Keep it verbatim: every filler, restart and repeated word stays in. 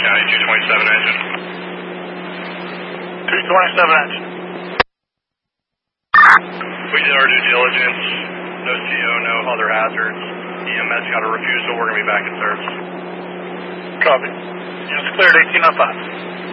County two twenty-seven engine. two twenty-seven engine. We did our due diligence. No C O, no other hazards. E M S got a refusal. We're going to be back in service. Copy. Units cleared eighteen oh five.